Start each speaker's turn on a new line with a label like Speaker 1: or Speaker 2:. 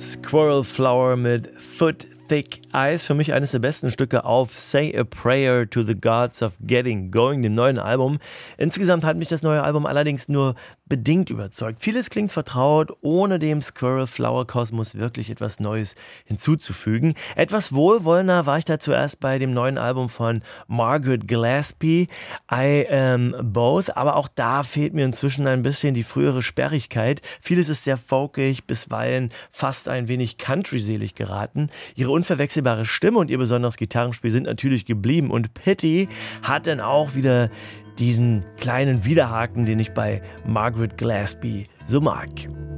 Speaker 1: Squirrel Flower mit Foot Thick Eyes, für mich eines der besten Stücke auf Say a Prayer to the Gods of Getting Going, dem neuen Album. Insgesamt hat mich das neue Album allerdings nur bedingt überzeugt. Vieles klingt vertraut, ohne dem Squirrel Flower Kosmos wirklich etwas Neues hinzuzufügen. Etwas wohlwollender war ich da zuerst bei dem neuen Album von Margaret Gillespie, I Am Both, aber auch da fehlt mir inzwischen ein bisschen die frühere Sperrigkeit. Vieles ist sehr folkig, bisweilen fast ein wenig country-selig geraten. Ihre unverwechselbare Stimme und ihr besonderes Gitarrenspiel sind natürlich geblieben und Pity hat dann auch wieder diesen kleinen Widerhaken, den ich bei Margaret Gillespie so mag.